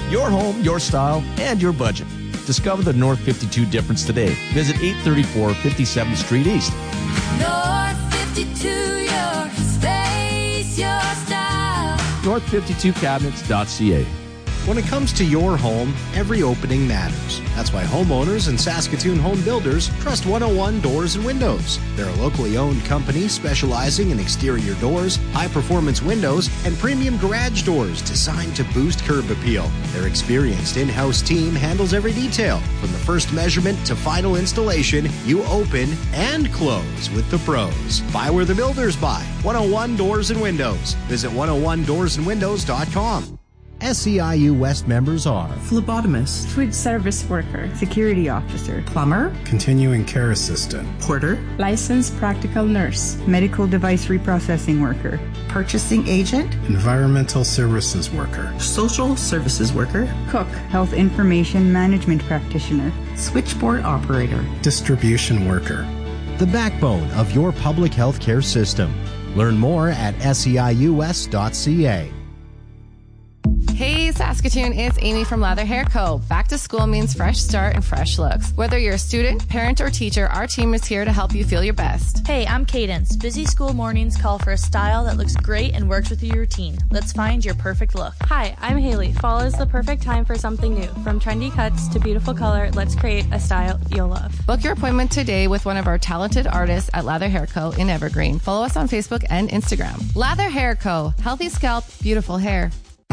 Your home, your style, and your budget. Discover the North 52 difference today. Visit 834 57th Street East. North 52, your space, your style. North52cabinets.ca. When it comes to your home, every opening matters. That's why homeowners and Saskatoon home builders trust 101 Doors and Windows. They're a locally owned company specializing in exterior doors, high-performance windows, and premium garage doors designed to boost curb appeal. Their experienced in-house team handles every detail. From the first measurement to final installation, you open and close with the pros. Buy where the builders buy. 101 Doors and Windows. Visit 101doorsandwindows.com. SEIU West members are phlebotomist, food service worker, security officer, plumber, continuing care assistant, porter, licensed practical nurse, medical device reprocessing worker, purchasing agent, environmental services worker, social services worker, cook, health information management practitioner, switchboard operator, distribution worker. The backbone of your public health care system. Learn more at seius.ca. Hey Saskatoon, it's Amy from Lather Hair Co. Back to school means fresh start and fresh looks. Whether you're a student, parent, or teacher, our team is here to help you feel your best. Hey, I'm Cadence. Busy school mornings call for a style that looks great and works with your routine. Let's find your perfect look. Hi, I'm Haley. Fall is the perfect time for something new. From trendy cuts to beautiful color, let's create a style you'll love. Book your appointment today with one of our talented artists at Lather Hair Co. in Evergreen. Follow us on Facebook and Instagram. Lather Hair Co. Healthy scalp, beautiful hair.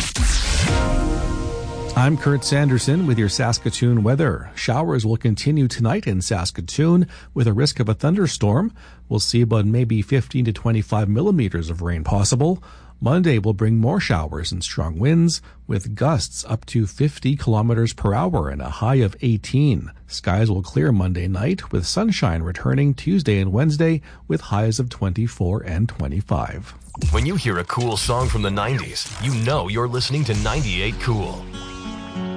I'm Kurt Sanderson with your Saskatoon weather. Showers will continue tonight in Saskatoon with a risk of a thunderstorm. We'll see about maybe 15 to 25 millimeters of rain possible. Monday will bring more showers and strong winds with gusts up to 50 kilometers per hour and a high of 18. Skies will clear Monday night with sunshine returning Tuesday and Wednesday with highs of 24 and 25. When you hear a cool song from the 90s, you know you're listening to 98 Cool.